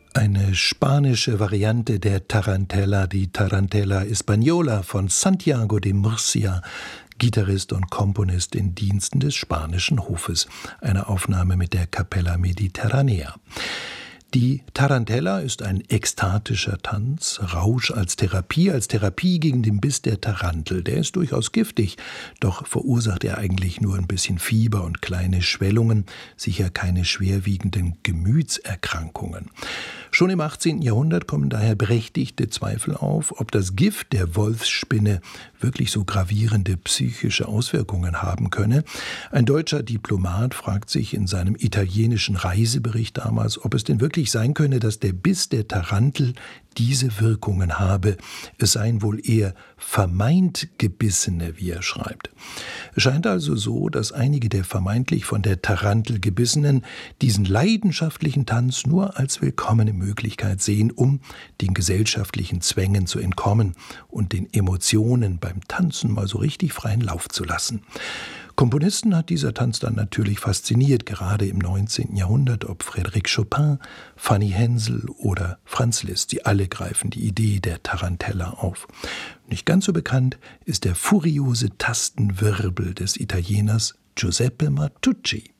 Eine spanische Variante der Tarantella, die Tarantella Española von Santiago de Murcia, Gitarrist und Komponist in Diensten des spanischen Hofes. Eine Aufnahme mit der Capella Mediterranea. Die Tarantella ist ein ekstatischer Tanz, Rausch als Therapie gegen den Biss der Tarantel. Der ist durchaus giftig, doch verursacht er eigentlich nur ein bisschen Fieber und kleine Schwellungen, sicher keine schwerwiegenden Gemütserkrankungen. Schon im 18. Jahrhundert kommen daher berechtigte Zweifel auf, ob das Gift der Wolfsspinne wirklich so gravierende psychische Auswirkungen haben könne. Ein deutscher Diplomat fragt sich in seinem italienischen Reisebericht damals, ob es denn wirklich sein könne, dass der Biss der Tarantel diese Wirkungen habe. Es seien wohl eher vermeint Gebissene, wie er schreibt. Es scheint also so, dass einige der vermeintlich von der Tarantel Gebissenen diesen leidenschaftlichen Tanz nur als willkommene Möglichkeit sehen, um den gesellschaftlichen Zwängen zu entkommen und den Emotionen beim Tanzen mal so richtig freien Lauf zu lassen. Komponisten hat dieser Tanz dann natürlich fasziniert, gerade im 19. Jahrhundert, ob Frédéric Chopin, Fanny Hensel oder Franz Liszt. Sie alle greifen die Idee der Tarantella auf. Nicht ganz so bekannt ist der furiose Tastenwirbel des Italieners Giuseppe Martucci.